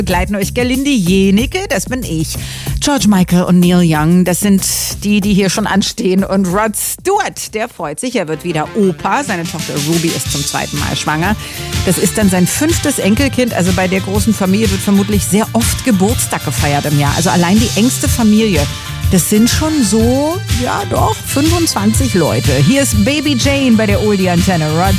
Begleiten euch Gerlinde Jenike, das bin ich. George Michael und Neil Young, das sind die hier schon anstehen. Und Rod Stewart, der freut sich, er wird wieder Opa. Seine Tochter Ruby ist zum 2. Mal schwanger. Das ist dann sein 5. Enkelkind. Also bei der großen Familie wird vermutlich sehr oft Geburtstag gefeiert im Jahr. Also allein die engste Familie. Das sind schon so, 25 Leute. Hier ist Baby Jane bei der Oldie-Antenne. Rod